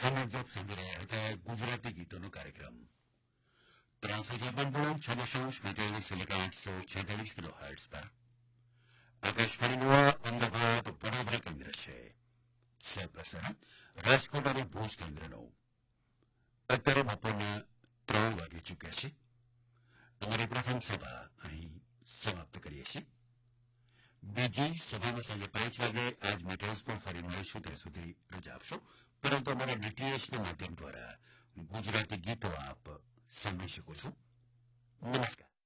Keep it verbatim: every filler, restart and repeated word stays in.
સમજપ સાંભળી રહ્યા હતા ગુજરાતી ગીતોનો કાર્યક્રમ ત્રણસો ચોપન પોઈન્ટ છવ્વીસ મીટર સિલિકા આઠસો છેતાલીસ કિલો હર્ટ્સ પર આકાશવાણીનું અમદાવાદ વડોદરા કેન્દ્ર છે. સહપ્રસારણ રાજકોટ અને ભુજ કેન્દ્રનું. અત્યારે બપોરના ત્રણ વાગી ચૂક્યા છે. અમારી પ્રથમ સભા અહીં સમાપ્ત કરીએ છીએ. બીજી સભામાં સાંજે પાંચ વાગે આજ મીટર્સ પર ફરી મળીશું. ત્યાં સુધી રજા આપશો, પરંતુ અમારા ડીટીએચના માધ્યમ દ્વારા ગુજરાતી ગીતો આપ સાંભળી શકો છો. નમસ્કાર.